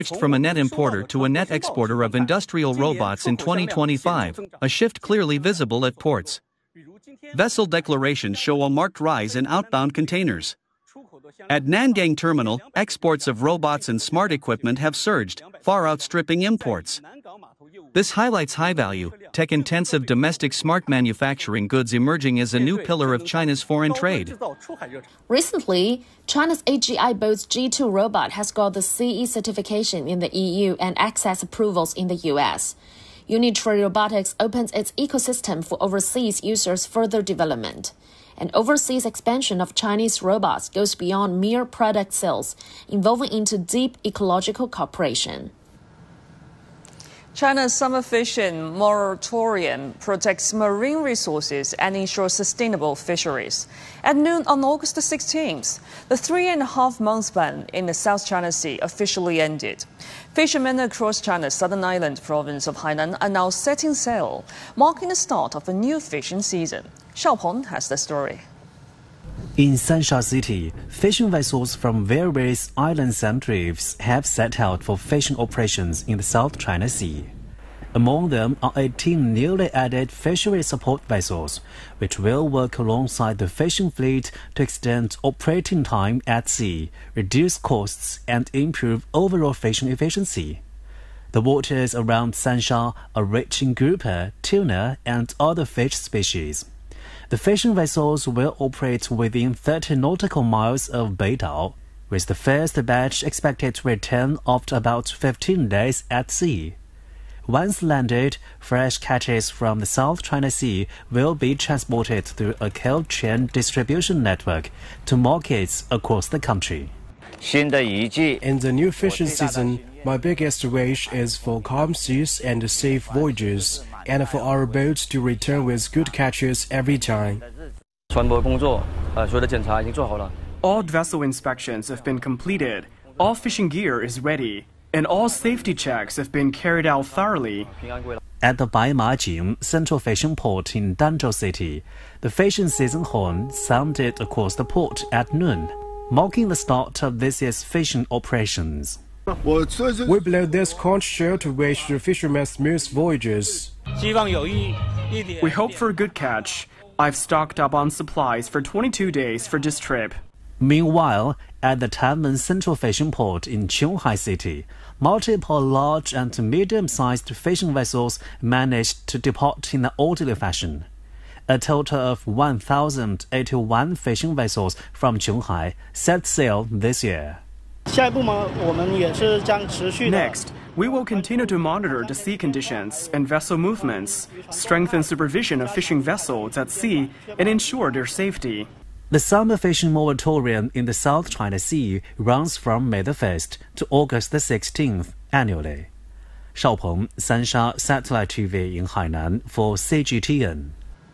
from a net importer to a net exporter of industrial robots in 2025, a shift clearly visible at ports. Vessel declarations show a marked rise in outbound containers. At Nangang Terminal, exports of robots and smart equipment have surged, far outstripping imports. This highlights high-value, tech-intensive domestic smart manufacturing goods emerging as a new pillar of China's foreign trade. Recently, China's AGI Boat's G2 robot has got the CE certification in the EU and access approvals in the US. Unitree Robotics opens its ecosystem for overseas users' further development. And overseas expansion of Chinese robots goes beyond mere product sales, involving into deep ecological cooperation. China's summer fishing moratorium protects marine resources and ensures sustainable fisheries. At noon on August 16th, the 3.5-month ban in the South China Sea officially ended. Fishermen across China's southern island province of Hainan are now setting sail, marking the start of a new fishing season. Shao Peng has the story. In Sansha City, fishing vessels from various islands and reefs have set out for fishing operations in the South China Sea. Among them are 18 newly added fishery support vessels, which will work alongside the fishing fleet to extend operating time at sea, reduce costs, and improve overall fishing efficiency. The waters around Sansha are rich in grouper, tuna, and other fish species. The fishing vessels will operate within 30 nautical miles of Beidao, with the first batch expected to return after about 15 days at sea. Once landed, fresh catches from the South China Sea will be transported through a cold chain distribution network to markets across the country. In the new fishing season, my biggest wish is for calm seas and safe voyages, and for our boats to return with good catches every time. All vessel inspections have been completed, all fishing gear is ready, and all safety checks have been carried out thoroughly. At the Baimajing Central Fishing Port in Danzhou City, the fishing season horn sounded across the port at noon, marking the start of this year's fishing operations. We blow this conch shell to wish the fishermen smooth voyages. We hope for a good catch. I've stocked up on supplies for 22 days for this trip. Meanwhile, at the Tanmen Central Fishing Port in Qionghai City, multiple large and medium-sized fishing vessels managed to depart in an orderly fashion. A total of 1,081 fishing vessels from Qionghai set sail this year. Next, we will continue to monitor the sea conditions and vessel movements, strengthen supervision of fishing vessels at sea, and ensure their safety. The summer fishing moratorium in the South China Sea runs from May the 1st to August the 16th annually. Shao Peng, Sansha Satellite TV in Hainan for CGTN.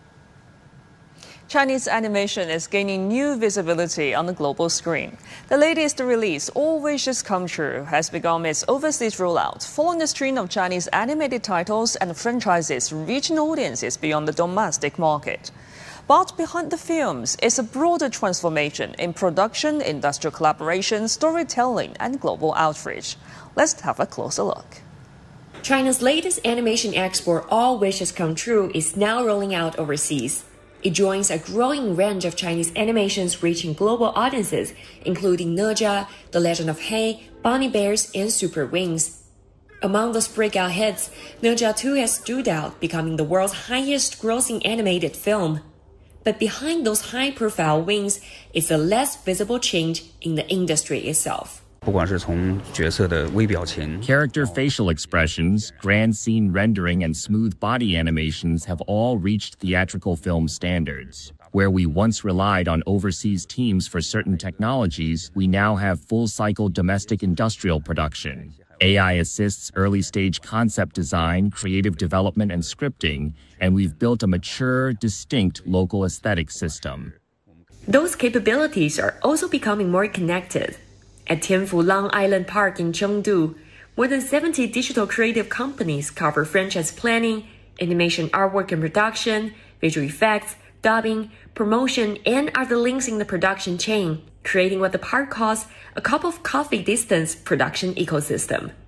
Chinese animation is gaining new visibility on the global screen. The latest release, All Wishes Come True, has begun its overseas rollout, following the stream of Chinese animated titles and franchises reaching audiences beyond the domestic market. But behind the films is a broader transformation in production, industrial collaboration, storytelling, and global outreach. Let's have a closer look. China's latest animation export, All Wishes Come True, is now rolling out overseas. It joins a growing range of Chinese animations reaching global audiences, including Ne Zha, The Legend of Hei, Bunny Bears, and Super Wings. Among those breakout hits, Ne Zha 2 has stood out, becoming the world's highest-grossing animated film. But behind those high-profile wins is a less visible change in the industry itself. Character facial expressions, grand scene rendering, and smooth body animations have all reached theatrical film standards. Where we once relied on overseas teams for certain technologies, we now have full-cycle domestic industrial production. AI assists early-stage concept design, creative development, and scripting, and we've built a mature, distinct local aesthetic system. Those capabilities are also becoming more connected. At Tianfu Long Island Park in Chengdu, more than 70 digital creative companies cover franchise planning, animation artwork and production, visual effects, dubbing, promotion, and other links in the production chain, creating what the park calls a cup of coffee distance production ecosystem.